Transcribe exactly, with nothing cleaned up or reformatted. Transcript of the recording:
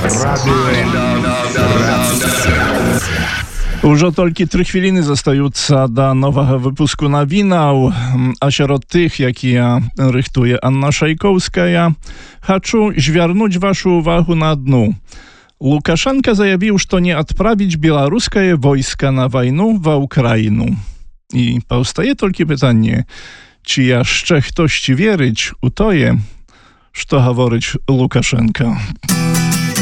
Ужо толькі тры хвіліны застаюцца да новага выпуску навінаў, а сярод тых, якія рыхтуе Анна Шайкоўская, хачу звярнуць вашу увагу на адну. Лукашенко заявіў, што не адправіць беларускае войска на вайну ва Ўкраіну. І паўстае толькі пытанне, ці яшчэ хтосьці верыць у тое, што гаворыць Лукашенко.